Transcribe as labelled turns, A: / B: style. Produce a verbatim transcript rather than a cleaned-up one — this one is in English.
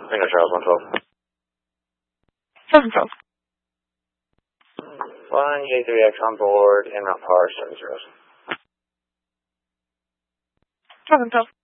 A: Bingo Charles, one twelve.
B: seven twelve.
A: Flying J three X on board, en route power, seven zeros.
B: seven twelve.